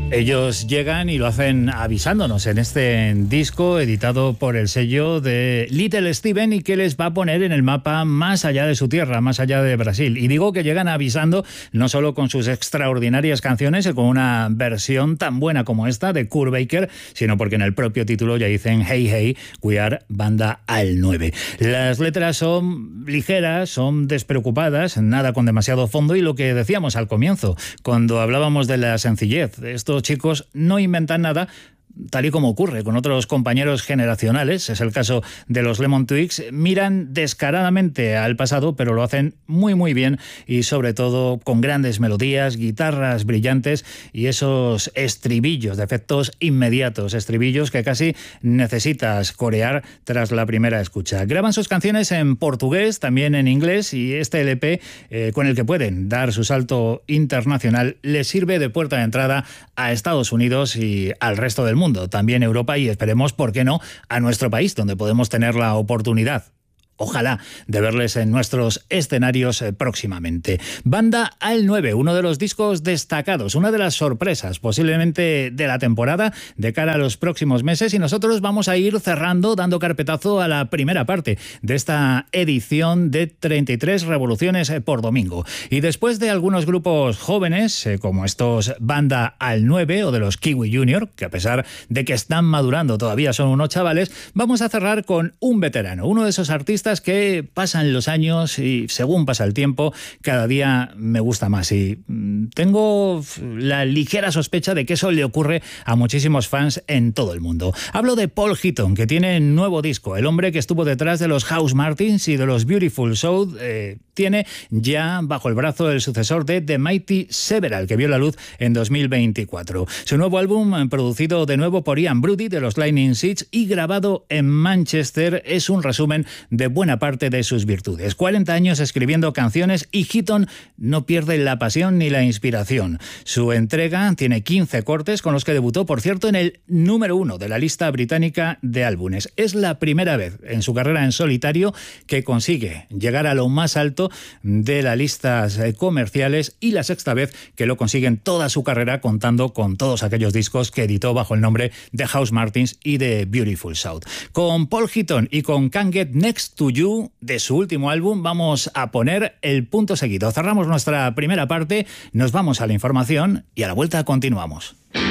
Ellos llegan y lo hacen avisándonos en este disco editado por el sello de Little Steven y que les va a poner en el mapa más allá de su tierra, más allá de Brasil. Y digo que llegan avisando no solo con sus extraordinarias canciones y con una versión tan buena como esta de Kurt Baker, sino porque en el propio título ya dicen Hey Hey, we are Banda al 9. Las letras son ligeras, son despreocupadas, nada con demasiado fondo y lo que decíamos al comienzo, cuando hablábamos de la sencillez. Estos chicos no inventan nada, tal y como ocurre con otros compañeros generacionales, es el caso de los Lemon Twigs. Miran descaradamente al pasado, pero lo hacen muy muy bien y sobre todo con grandes melodías, guitarras brillantes y esos estribillos de efectos inmediatos, estribillos que casi necesitas corear tras la primera escucha. Graban sus canciones en portugués, también en inglés, y este LP con el que pueden dar su salto internacional les sirve de puerta de entrada a Estados Unidos y al resto del mundo, también Europa y esperemos, ¿por qué no?, a nuestro país, donde podemos tener la oportunidad, ojalá, de verles en nuestros escenarios próximamente. Banda al 9, uno de los discos destacados, una de las sorpresas posiblemente de la temporada de cara a los próximos meses, y nosotros vamos a ir cerrando, dando carpetazo a la primera parte de esta edición de 33 revoluciones por domingo. Y después de algunos grupos jóvenes, como estos Banda al 9 o de los Kiwi Junior, que a pesar de que están madurando todavía son unos chavales, vamos a cerrar con un veterano, uno de esos artistas que pasan los años y según pasa el tiempo cada día me gusta más, y tengo la ligera sospecha de que eso le ocurre a muchísimos fans en todo el mundo. Hablo de Paul Heaton, que tiene nuevo disco. El hombre que estuvo detrás de los Housemartins y de los Beautiful Soul tiene ya bajo el brazo el sucesor de The Mighty Several, que vio la luz en 2024. Su nuevo álbum, producido de nuevo por Ian Broody de los Lightning Seeds y grabado en Manchester, es un resumen de buena parte de sus virtudes. 40 años escribiendo canciones y Heaton no pierde la pasión ni la inspiración. Su entrega tiene 15 cortes con los que debutó, por cierto, en el número 1 de la lista británica de álbumes. Es la primera vez en su carrera en solitario que consigue llegar a lo más alto de las listas comerciales y la sexta vez que lo consigue en toda su carrera, contando con todos aquellos discos que editó bajo el nombre de Housemartins y de Beautiful South. Con Paul Heaton y con Can't Get Next to You, de su último álbum, vamos a poner el punto seguido. Cerramos nuestra primera parte, nos vamos a la información y a la vuelta continuamos.